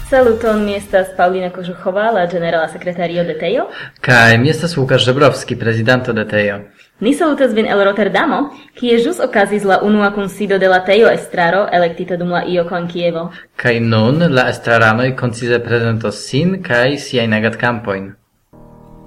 Saluton, mi estas Paulina Kożuchowa, la ĝenerala sekretario de Tejo. Kaj mi estas Łukasz Żebrowski, prezidanto de Tejo. Ni salutas vin el Rotterdamo, kie ĵus okazis la unua kunsido de la Tejo estraro elektita dum la IOKO en Kievo. Kaj nun la estraranoj koncize prezentos sin kaj siajn agadkampojn.